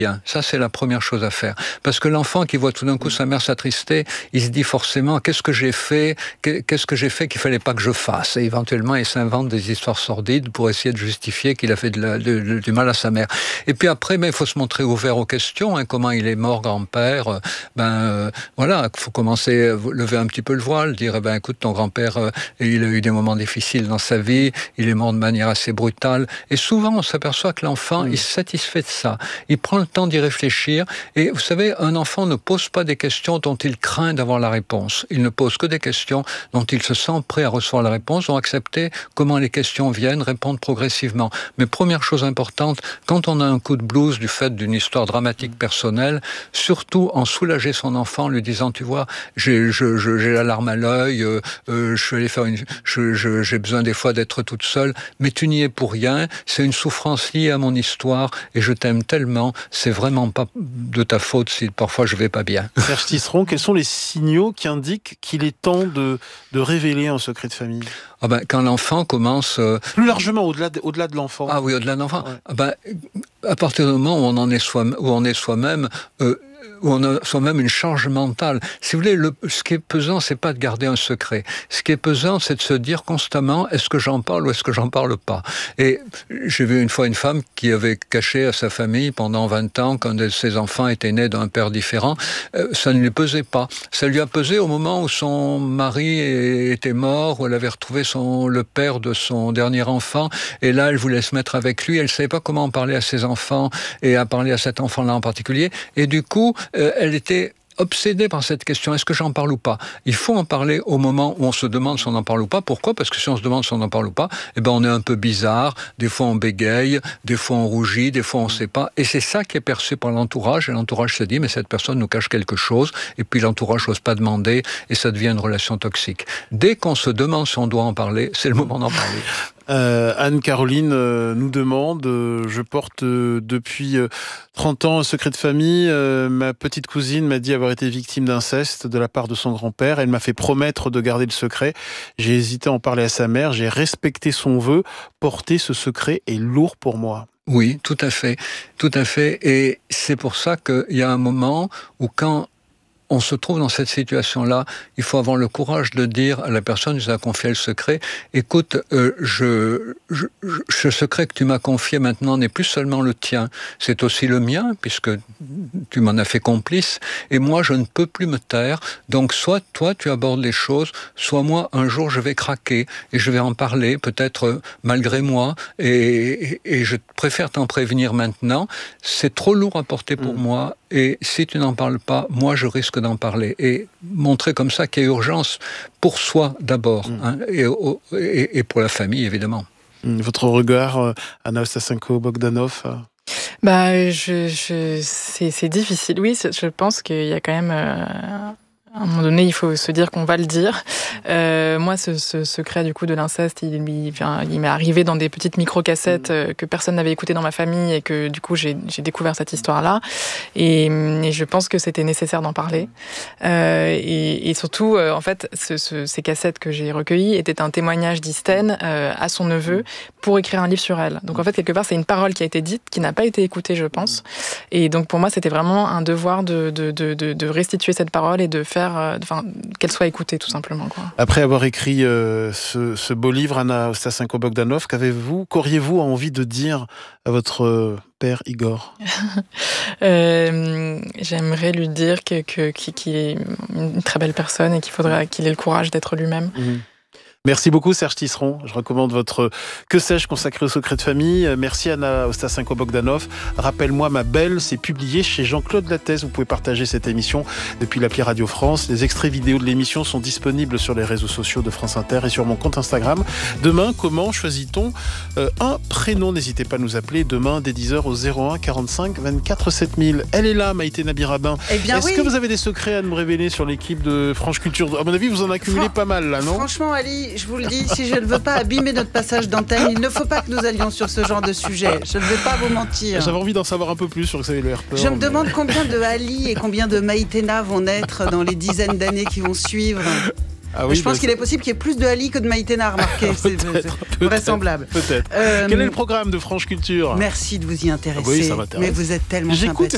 Ça, c'est la première chose à faire. Parce que l'enfant qui voit tout d'un coup sa mère s'attrister, il se dit forcément, qu'est-ce que j'ai fait qu'il fallait pas que je fasse? Et éventuellement, il s'invente des histoires sordides pour essayer de justifier qu'il a fait du mal à sa mère. Et puis après, il faut se montrer ouvert aux questions. Comment il est mort, grand-père? Voilà, il faut commencer à lever un petit peu le voile, dire, écoute, ton grand-père, il a eu des moments difficiles dans sa vie, il est mort de manière assez brutale. Et souvent, on s'aperçoit que l'enfant, il se satisfait de ça. Il prend le temps d'y réfléchir. Et vous savez, un enfant ne pose pas des questions dont il craint d'avoir la réponse. Il ne pose que des questions dont il se sent prêt à recevoir la réponse, donc accepter comment les questions viennent, répondre progressivement. Mais première chose importante, quand on a un coup de blues du fait d'une histoire dramatique personnelle, surtout en soulager son enfant, en lui disant, tu vois, j'ai la larme à l'œil, je suis allé faire j'ai besoin des fois d'être toute seule, mais tu n'y es pour rien, c'est une souffrance liée à mon histoire et je t'aime tellement, c'est vraiment pas de ta faute si parfois je vais pas bien. Serge Tisseron, quels sont les signaux qui indiquent qu'il est temps de révéler un secret de famille? Quand l'enfant commence... Plus largement, au-delà de l'enfant. Ah oui, au-delà de l'enfant. Ouais. À partir du moment où on est soi-même... où on a soi-même une charge mentale. Si vous voulez, ce qui est pesant, c'est pas de garder un secret. Ce qui est pesant, c'est de se dire constamment, est-ce que j'en parle ou est-ce que j'en parle pas? Et j'ai vu une fois une femme qui avait caché à sa famille pendant 20 ans qu'un de ses enfants était né d'un père différent. Ça ne lui pesait pas. Ça lui a pesé au moment où son mari était mort, où elle avait retrouvé le père de son dernier enfant. Et là, elle voulait se mettre avec lui. Elle savait pas comment en parler à ses enfants et à parler à cet enfant-là en particulier. Et du coup, elle était obsédée par cette question, est-ce que j'en parle ou pas? Il faut en parler au moment où on se demande si on en parle ou pas. Pourquoi? Parce que si on se demande si on en parle ou pas, on est un peu bizarre, des fois on bégaye, des fois on rougit, des fois on ne sait pas. Et c'est ça qui est perçu par l'entourage, et l'entourage se dit, mais cette personne nous cache quelque chose, et puis l'entourage n'ose pas demander, et ça devient une relation toxique. Dès qu'on se demande si on doit en parler, c'est le moment d'en parler. Anne-Caroline nous demande, je porte depuis 30 ans un secret de famille, ma petite cousine m'a dit avoir été victime d'inceste de la part de son grand-père, elle m'a fait promettre de garder le secret, j'ai hésité à en parler à sa mère, j'ai respecté son vœu, porter ce secret est lourd pour moi. Oui, tout à fait, et c'est pour ça qu'il y a un moment où quand on se trouve dans cette situation-là, il faut avoir le courage de dire à la personne qui nous a confié le secret, écoute, ce secret que tu m'as confié maintenant n'est plus seulement le tien, c'est aussi le mien, puisque tu m'en as fait complice, et moi je ne peux plus me taire, donc soit toi tu abordes les choses, soit moi un jour je vais craquer, et je vais en parler, peut-être malgré moi, et je préfère t'en prévenir maintenant, c'est trop lourd à porter pour moi, et si tu n'en parles pas, moi je risque d'en parler. Et montrer comme ça qu'il y a urgence pour soi d'abord, et pour la famille évidemment. Votre regard, Anna Ostasenko-Bogdanov c'est difficile. Oui, je pense qu'il y a quand même... à un moment donné, il faut se dire qu'on va le dire. Moi, ce secret du coup de l'inceste, il m'est arrivé dans des petites micro-cassettes que personne n'avait écoutées dans ma famille et que du coup j'ai découvert cette histoire-là. Et je pense que c'était nécessaire d'en parler. Et surtout, en fait, ces cassettes que j'ai recueillies étaient un témoignage d'Istène à son neveu pour écrire un livre sur elle. Donc en fait, quelque part, c'est une parole qui a été dite, qui n'a pas été écoutée, je pense. Et donc pour moi, c'était vraiment un devoir de restituer cette parole et de faire qu'elle soit écoutée tout simplement, quoi. Après avoir écrit ce beau livre, Anna Ostasenko-Bogdanov, qu'auriez-vous envie de dire à votre père Igor? J'aimerais lui dire qu'il est une très belle personne et qu'il ait le courage d'être lui-même. Merci beaucoup Serge Tisseron. Je recommande votre Que sais-je consacré au secret de famille. Merci Anna Ostasenko-Bogdanov. Rappelle-moi ma belle, c'est publié chez Jean-Claude Lattès. Vous pouvez partager cette émission depuis l'appli Radio France. Les extraits vidéo de l'émission sont disponibles sur les réseaux sociaux de France Inter et sur mon compte Instagram. Demain, comment choisit-on un prénom? N'hésitez pas à nous appeler demain dès 10h au 01 45 24 7000. Elle est là, Maïté Nabiraben. Est-ce que vous avez des secrets à nous révéler sur l'équipe de France Culture? À mon avis, vous en accumulez pas mal là, non? Franchement, Ali, je vous le dis, si je ne veux pas abîmer notre passage d'antenne, il ne faut pas que nous allions sur ce genre de sujet. Je ne vais pas vous mentir. J'avais envie d'en savoir un peu plus sur le RPA. Je me demande combien de Ali et combien de Maïtena vont naître dans les dizaines d'années qui vont suivre. Ah oui, je pense qu'il est possible qu'il y ait plus de Ali que de Maïtena, remarquez. C'est vraisemblable. Peut-être. Quel est le programme de France Culture? Merci de vous y intéresser. Oui, ça m'intéresse. Mais vous êtes tellement sympathique.